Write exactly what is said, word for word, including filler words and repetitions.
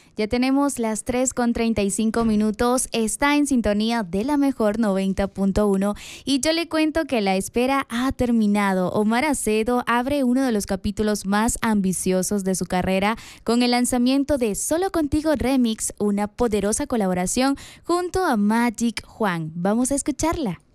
Ya tenemos las tres con treinta y cinco minutos, está en sintonía de la mejor noventa punto uno y yo le cuento que la espera ha terminado. Omar Acedo abre uno de los capítulos más ambiciosos de su carrera con el lanzamiento de Solo Contigo Remix, una poderosa colaboración junto a Magic Juan. Vamos a escucharla.